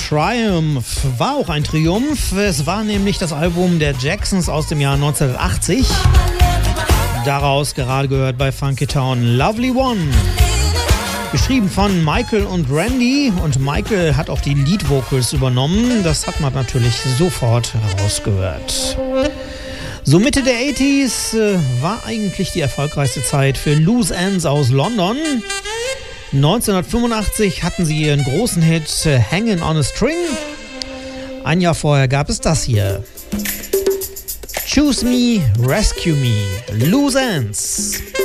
Triumph war auch ein Triumph. Es war nämlich das Album der Jacksons aus dem Jahr 1980. Daraus gerade gehört bei Funky Town Lovely One. Geschrieben von Michael und Randy, und Michael hat auch die Lead-Vocals übernommen. Das hat man natürlich sofort herausgehört. So Mitte der 80s war eigentlich die erfolgreichste Zeit für Loose Ends aus London. 1985 hatten sie ihren großen Hit Hangin' on a String. Ein Jahr vorher gab es das hier. Choose Me, Rescue Me, Loose Ends.